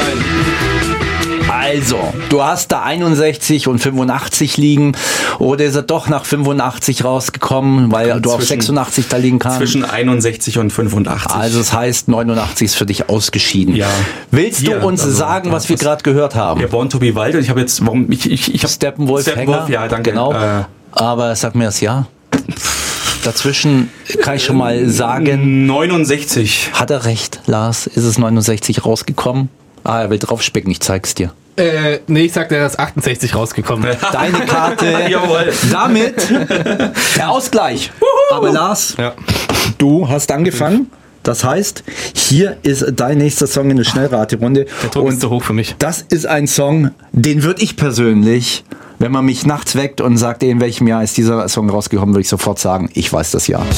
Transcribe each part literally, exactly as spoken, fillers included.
Nein. Also, du hast da einundsechzig und fünfundachtzig liegen. Oder ist er doch nach fünfundachtzig rausgekommen, weil Zwischen- du auf sechsundachtzig da liegen kannst? Zwischen einundsechzig und fünfundachtzig. Also das heißt, neunundachtzig ist für dich ausgeschieden. Ja. Willst Hier, du uns also, sagen, was ja, wir was- gerade gehört haben? Ja, Born to be Wild. Und ich habe jetzt, warum, ich, ich, ich habe Steppenwolf, Steppenwolf, Hänger. ja, danke. Genau. Äh, Aber sag mir das ja. Dazwischen kann ich schon mal sagen, neunundsechzig. hat er recht, Lars? Ist es neunundsechzig rausgekommen? Ah, er will draufspecken, ich zeig's dir. Äh, nee, ich sagte, er ist achtundsechzig rausgekommen. Deine Karte. Jawohl. Damit der Ausgleich. Aber Lars, Ja. du hast angefangen. Das heißt, hier ist dein nächster Song in der Schnellraterunde. Der Druck ist zu hoch für mich. Das ist ein Song, den würde ich persönlich, wenn man mich nachts weckt und sagt, in welchem Jahr ist dieser Song rausgekommen, würde ich sofort sagen, ich weiß das Jahr.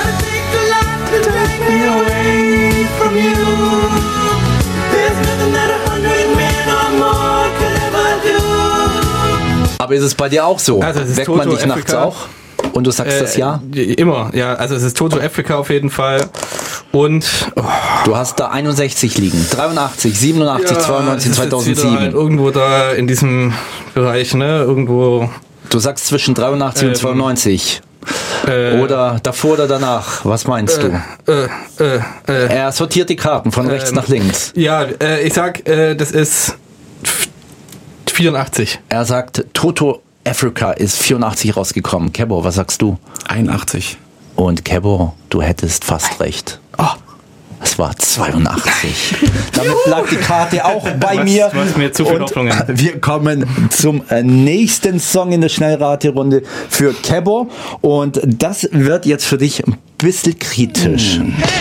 Aber ist es bei dir auch so? Also es ist Weckt Toto man dich nachts Africa. auch? Und du sagst das Jahr? Äh, immer, ja. Also es ist Toto Africa auf jeden Fall. Und oh, Du hast da einundsechzig liegen. dreiundachtzig, siebenundachtzig, ja, zweiundneunzig, es ist jetzt wieder halt zweitausendsieben. irgendwo da in diesem Bereich, ne? Irgendwo. Du sagst zwischen dreiundachtzig und Ähm, zweiundneunzig. Äh, Oder davor oder danach. Was meinst du? Äh, äh, äh, Er sortiert die Karten von rechts ähm, nach links. ja, äh, ich sag, äh, das ist vierundachtzig. Er sagt, Toto Africa ist vierundachtzig rausgekommen. Kebo, was sagst du? einundachtzig. Und Kebo, du hättest fast recht. Oh, Es war zweiundachtzig. Damit lag die Karte auch bei Was- mir. was mir zu viel Und Hoffnungen. wir kommen zum äh, nächsten Song in der Schnellraterunde für Kebo. Und das wird jetzt für dich ein bisschen kritisch. Hey,